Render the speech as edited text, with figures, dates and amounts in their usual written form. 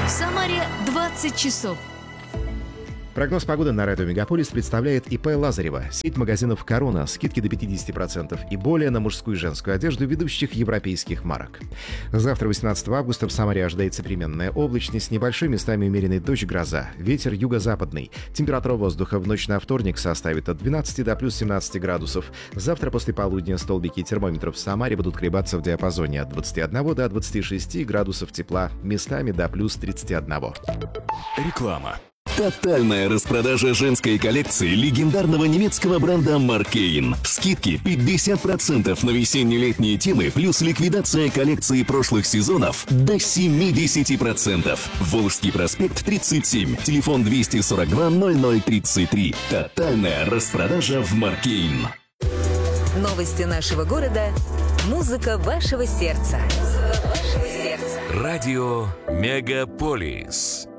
В Самаре 20 часов. Прогноз погоды на радио «Мегаполис» представляет ИП Лазарева. Сеть магазинов «Корона». Скидки до 50% и более на мужскую и женскую одежду ведущих европейских марок. Завтра, 18 августа, в Самаре ожидается переменная облачность, небольшой местами умеренный дождь, гроза. Ветер юго-западный. Температура воздуха в ночь на вторник составит от 12 до плюс 17 градусов. Завтра после полудня столбики термометров в Самаре будут колебаться в диапазоне от 21 до 26 градусов тепла, местами до плюс 31. Реклама. Тотальная распродажа женской коллекции легендарного немецкого бренда Маркейн. Скидки 50% на весенне-летние темы, плюс ликвидация коллекции прошлых сезонов до 70%. Волжский проспект 37, телефон 242 0033. Тотальная распродажа в Маркейн. Новости нашего города. Музыка вашего сердца. Радио Мегаполис.